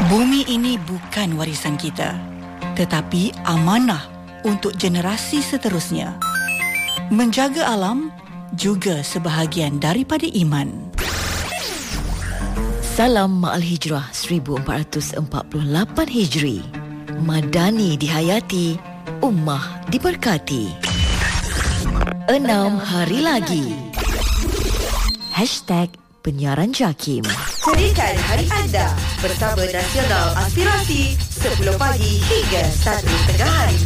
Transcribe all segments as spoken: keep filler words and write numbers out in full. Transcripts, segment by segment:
Bumi ini bukan warisan kita, tetapi amanah untuk generasi seterusnya. Menjaga alam juga sebahagian daripada iman. Salam Ma'al Hijrah seribu empat ratus empat puluh lapan Hijri. Madani dihayati, ummah diberkati. Enam hari lagi. Hashtag Penyiaran Jakim. Jadikan hari anda bersama Nasional Aspirasi sepuluh pagi hingga satu tengah hari.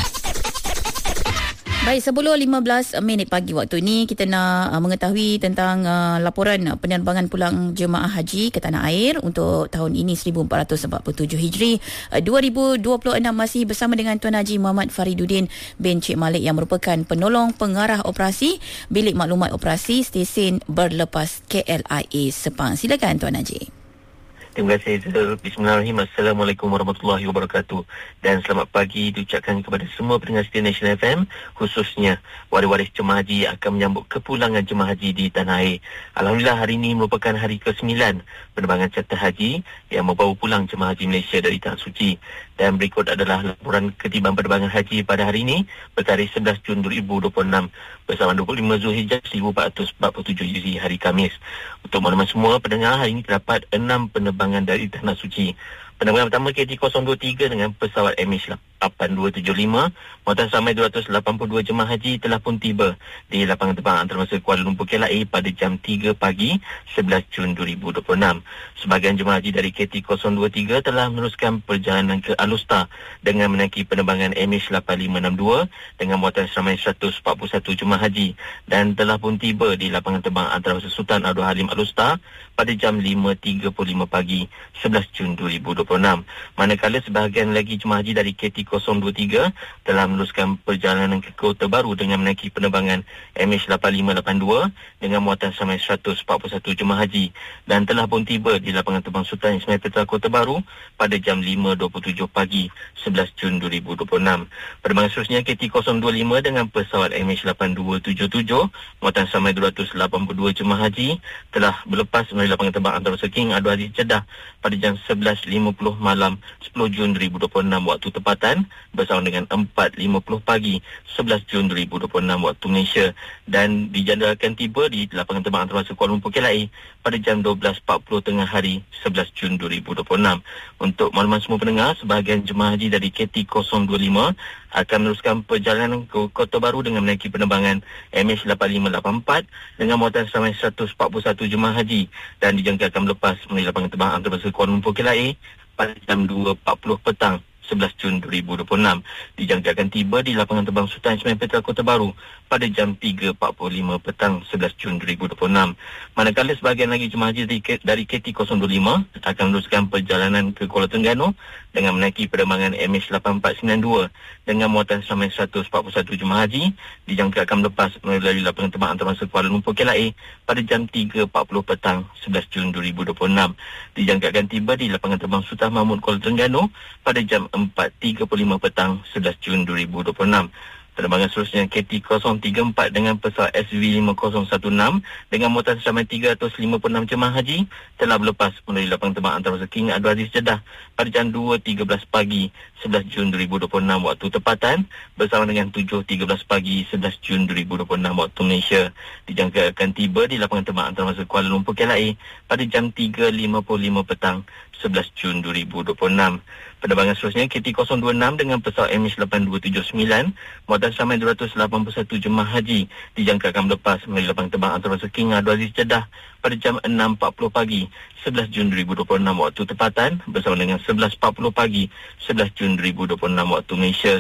Baik, sepuluh lima belas minit pagi waktu ini kita nak uh, mengetahui tentang uh, laporan uh, penerbangan pulang jemaah haji ke tanah air untuk tahun ini seribu empat ratus empat puluh tujuh Hijri uh, dua ribu dua puluh enam, masih bersama dengan Tuan Haji Muhammad Fariduddin bin Cik Malik yang merupakan penolong pengarah operasi Bilik Maklumat Operasi Stesen Berlepas K L I A Sepang. Silakan Tuan Haji. Terima kasih. Bismillahirrahmanirrahim. Assalamualaikum warahmatullahi wabarakatuh. Dan selamat pagi diucapkan kepada semua pendengar setia National F M, khususnya waris-waris jemaah haji akan menyambut kepulangan jemaah haji di tanah air. Alhamdulillah, hari ini merupakan hari ke sembilan penerbangan charter haji yang membawa pulang jemaah haji Malaysia dari Tanah Suci. Dan berikut adalah laporan ketiban penerbangan haji pada hari ini bertarikh sebelas Jun dua ribu dua puluh enam bersama dua puluh lima Zulhijjah seribu empat ratus empat puluh tujuh Hijri, hari Khamis. Untuk makluman semua pendengar, hari ini terdapat enam penerbangan dari Tanah Suci. Penerbangan pertama K T kosong dua tiga dengan pesawat M H lapan dua tujuh lima, muatan samai dua ratus lapan puluh dua jemaah haji telah pun tiba di lapangan terbang antarabangsa Kuala Lumpur K L I A pada jam tiga pagi sebelas Jun dua ribu dua puluh enam. Sebahagian jemaah haji dari K T kosong dua tiga telah meneruskan perjalanan ke Alustar dengan menaiki penerbangan M H lapan lima enam dua dengan muatan seramai seratus empat puluh satu jemaah haji dan telah pun tiba di lapangan terbang antarabangsa Sultan Abdul Halim Alustar pada jam lima tiga puluh lima pagi sebelas Jun dua ribu dua puluh enam. Manakala sebahagian lagi jemaah haji dari K T kosong dua tiga telah meneruskan perjalanan ke Kota Baru dengan menaiki penerbangan M H lapan lima lapan dua dengan muatan samai seratus empat puluh satu jemaah haji dan telah pun tiba di lapangan terbang Sultan Ismail Petra Kota Baru pada jam lima dua puluh tujuh pagi sebelas Jun dua ribu dua puluh enam. Penerbangan seterusnya K T kosong dua lima dengan pesawat M H lapan dua tujuh tujuh muatan samai dua ratus lapan puluh dua jemaah haji telah berlepas melalui lapangan terbang antarabangsa King Abdul Aziz Jeddah pada jam sebelas lima puluh malam sepuluh Jun dua ribu dua puluh enam waktu tempatan bersama dengan empat lima puluh pagi sebelas Jun dua ribu dua puluh enam waktu Malaysia dan dijadualkan tiba di lapangan terbang antarabangsa Kuala Lumpur K L I A pada jam dua belas empat puluh tengah hari sebelas Jun dua ribu dua puluh enam. Untuk makluman semua pendengar, sebahagian jemaah haji dari K T kosong dua lima akan meneruskan perjalanan ke Kota Baru dengan menaiki penerbangan M H lapan lima lapan empat dengan muatan seramai seratus empat puluh satu jemaah haji dan dijangka akan melepas melalui lapangan terbang antarabangsa Kuala Lumpur K L I A pada jam dua empat puluh petang sebelas Jun dua ribu dua puluh enam. Dijangka akan tiba di lapangan terbang Sultan Ismail Petra Kota Baru pada jam tiga empat puluh lima petang sebelas Jun dua ribu dua puluh enam. Manakala sebahagian lagi jemaah haji dari K T kosong dua lima akan meneruskan perjalanan ke Kuala Terengganu dengan menaiki penerbangan M H lapan empat sembilan dua dengan muatan seramai seratus empat puluh satu jemaah haji dijangka akan melepas melalui lapangan terbang antarabangsa Kuala Lumpur K L I A pada jam tiga empat puluh petang sebelas Jun dua ribu dua puluh enam. Dijangka akan tiba di lapangan terbang Sultan Mahmud Kuala Terengganu pada jam empat tiga puluh lima petang sebelas Jun dua ribu dua puluh enam. Penerbangan seterusnya K T kosong tiga empat dengan pesawat S V lima kosong satu enam dengan muatan seramai tiga ratus lima puluh enam jemaah haji telah berlepas melalui lapangan terbang antarabangsa King Abdul Aziz Jeddah pada jam dua tiga belas pagi sebelas Jun dua ribu dua puluh enam waktu tempatan bersama dengan tujuh tiga belas pagi sebelas Jun dua ribu dua puluh enam waktu Malaysia. Dijangka akan tiba di lapangan terbang antarabangsa Kuala Lumpur K L I A pada jam tiga lima puluh lima petang sebelas Jun dua ribu dua puluh enam. Penerbangan seterusnya K T kosong dua enam dengan pesawat M H lapan dua tujuh sembilan muatan samai dua ratus lapan puluh satu jemaah haji dijangka akan melepas melalui lapangan terbang antarabangsa King Abdul Aziz Jeddah pada jam enam empat puluh pagi sebelas Jun dua ribu dua puluh enam waktu tempatan bersama dengan sebelas empat puluh pagi sebelas Jun dua ribu dua puluh enam waktu Malaysia.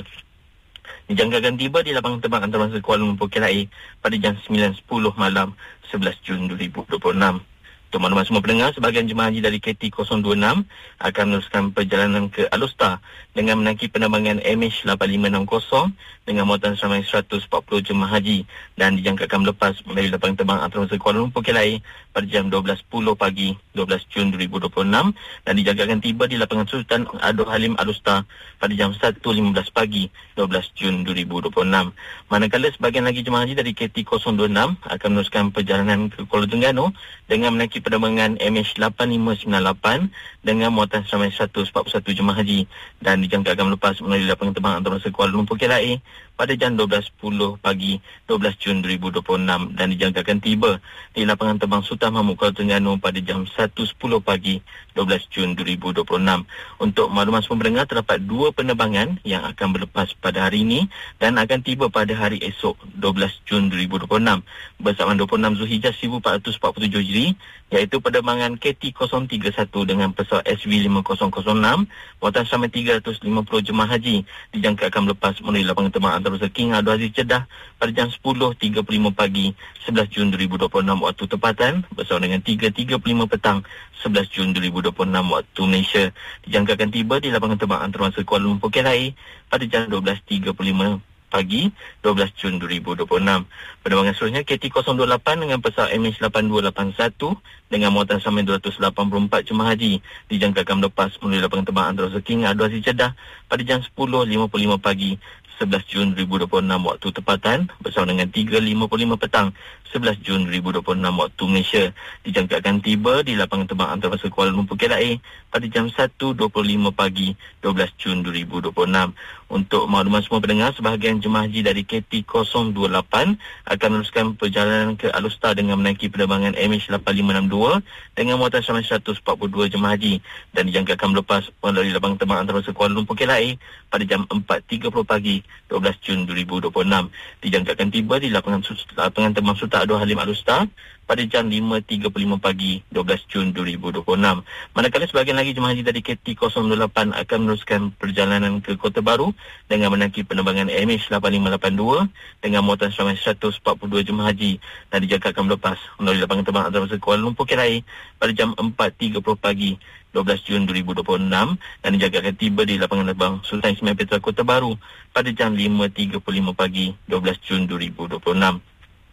Dijangka akan tiba di lapangan terbang antarabangsa Kuala Lumpur K L I A pada jam sembilan sepuluh malam sebelas Jun dua ribu dua puluh enam. Untuk makluman semua pendengar, sebahagian jemaah haji dari K T kosong dua enam akan meneruskan perjalanan ke Alustar dengan menaiki penerbangan M H lapan lima enam kosong dengan muatan seramai seratus empat puluh jemaah haji dan dijangka akan melepas melalui lapangan terbang antarabangsa Kuala Lumpur K L I A pada jam dua belas sepuluh pagi dua belas Jun dua ribu dua puluh enam dan dijangka akan tiba di lapangan Sultan Abdul Halim Alustar pada jam satu lima belas pagi dua belas Jun dua ribu dua puluh enam. Manakala sebahagian lagi jemaah haji dari K T kosong dua enam akan meneruskan perjalanan ke Kuala Terengganu dengan menaiki menaiki penerbangan M H lapan lima sembilan lapan dengan muatan seramai seratus empat puluh satu jemaah haji dan dijangka akan melepas melalui lapangan terbang antarabangsa Kuala Lumpur K L A pada jam dua belas sepuluh pagi dua belas Jun dua ribu dua puluh enam dan dijangka akan tiba di lapangan terbang Sultan Mahmud Kuala Terengganu pada jam satu sepuluh pagi dua belas Jun dua ribu dua puluh enam. Untuk makluman semua pendengar, terdapat dua penerbangan yang akan berlepas pada hari ini dan akan tiba pada hari esok dua belas Jun dua ribu dua puluh enam bersamaan dua puluh enam Zulhijjah seribu empat ratus empat puluh tujuh Hijri, iaitu penerbangan K T kosong tiga satu dengan pesawat S V lima kosong kosong enam muatan sampai tiga ratus lima puluh jemaah haji dijangka akan melepas melalui lapangan terbang antarabangsa King Abdul Aziz Jeddah pada jam sepuluh tiga puluh lima pagi sebelas Jun dua ribu dua puluh enam waktu tempatan bersama dengan tiga tiga puluh lima petang sebelas Jun dua ribu dua puluh enam waktu Malaysia. Dijangka akan tiba di lapangan terbang antarabangsa Kuala Lumpur K L A pada jam dua belas tiga puluh lima pagi dua belas Jun dua ribu dua puluh enam. Penerbangan seterusnya K T kosong dua lapan dengan pesawat M H lapan dua lapan satu dengan muatan sampai dua ratus lapan puluh empat jemaah haji dijangka akan melepas melalui lapangan terbang antarabangsa King Abdul Aziz Jeddah pada jam sepuluh lima puluh lima pagi sebelas Jun dua ribu dua puluh enam waktu tempatan bersama dengan tiga lima puluh lima petang sebelas Jun dua ribu dua puluh enam waktu Malaysia. Dijangka akan tiba di lapangan terbang antarabangsa Kuala Lumpur K L A pada jam satu dua puluh lima pagi dua belas Jun dua ribu dua puluh enam. Untuk makluman semua pendengar, sebahagian jemaah haji dari K T kosong dua lapan akan meneruskan perjalanan ke Alustar dengan menaiki penerbangan M H lapan lima enam dua dengan muatan seramai seratus empat puluh dua jemaah haji dan dijangka akan melepas melalui lapangan terbang antarabangsa Kuala Lumpur K L A pada jam empat tiga puluh pagi dua belas Jun dua ribu dua puluh enam. Dijangka akan tiba di lapangan, lapangan terbang Sultan Abdul Halim Alustar pada jam lima tiga puluh lima pagi dua belas Jun dua ribu dua puluh enam. Manakala sebahagian lagi jemaah haji dari K T kosong dua lapan akan meneruskan perjalanan ke Kota Baru dengan menaiki penerbangan M H lapan lima lapan dua dengan muatan seramai seratus empat puluh dua jemaah haji dan dijangka akan melepas melalui lapangan terbang antarabangsa Kuala Lumpur K L A pada jam empat tiga puluh pagi dua belas Jun dua ribu dua puluh enam dan dijangka akan tiba di lapangan terbang Sultan Ismail Petra Kota Baru pada jam lima tiga puluh lima pagi dua belas Jun dua ribu dua puluh enam.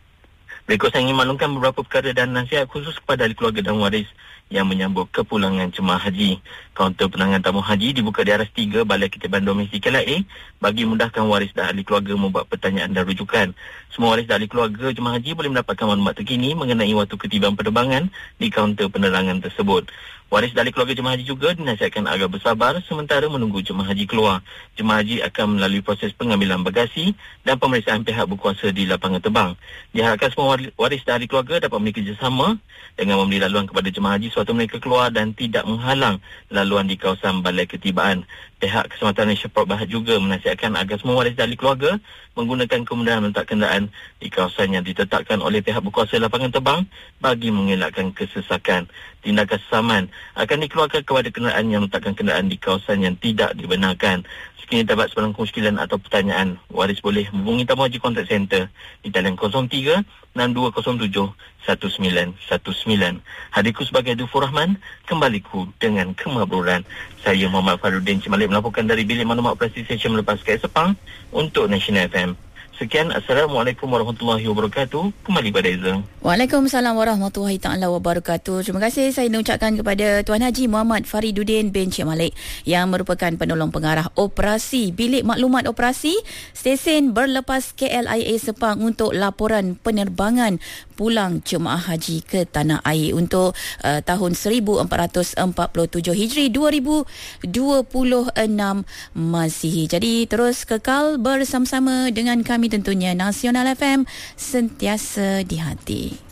Berikut saya ingin maklumkan beberapa perkara dan nasihat khusus kepada ahli keluarga dan waris yang menyambut kepulangan jemaah haji. Kaunter penanganan tamu haji dibuka di aras tiga Balai Ketiban Domestik K L A bagi memudahkan waris dan ahli keluarga membuat pertanyaan dan rujukan. Semua waris dan ahli keluarga jemaah haji boleh mendapatkan maklumat terkini mengenai waktu ketiban penerbangan di kaunter penerangan tersebut. Waris dari keluarga jemaah haji juga dinasihatkan agar bersabar sementara menunggu jemaah haji keluar. Jemaah haji akan melalui proses pengambilan bagasi dan pemeriksaan pihak berkuasa di lapangan terbang. Diharapkan semua waris dari keluarga dapat bekerjasama dengan memberi laluan kepada jemaah haji sewaktu mereka keluar dan tidak menghalang laluan di kawasan Balai Ketibaan. Pihak Keselamatan Malaysia Port Berhad juga menasihatkan agar semua waris dari keluarga menggunakan kemudahan meletak kenderaan di kawasan yang ditetapkan oleh pihak berkuasa lapangan terbang bagi mengelakkan kesesakan. Tindakan saman akan dikeluarkan kepada kenderaan yang meletakkan kenderaan di kawasan yang tidak dibenarkan. Sekiranya terdapat sebarang kemusykilan atau pertanyaan, waris boleh menghubungi Tamu Haji Contact Center di talian kosong tiga enam dua kosong tujuh satu sembilan satu sembilan. Hadirku sebagai Dufur Rahman, kembaliku dengan kemabruran. Saya Muhammad Farudin Cimalik melaporkan dari Bilik Maklumat Operasi Stesen Melepas K S Sepang untuk National F M. Sekian, Assalamualaikum warahmatullahi wabarakatuh. Kembali pada Ezra. Waalaikumsalam warahmatullahi taala wabarakatuh. Terima kasih saya nak ucapkan kepada Tuan Haji Muhammad Fariduddin bin Cik Malik yang merupakan penolong pengarah operasi Bilik Maklumat Operasi Stesen Berlepas K L I A Sepang untuk laporan penerbangan pulang jemaah haji ke tanah air untuk uh, tahun seribu empat ratus empat puluh tujuh Hijri dua ribu dua puluh enam Masihi. Jadi terus kekal bersama-sama dengan kami tentunya Nasional F M, sentiasa di hati.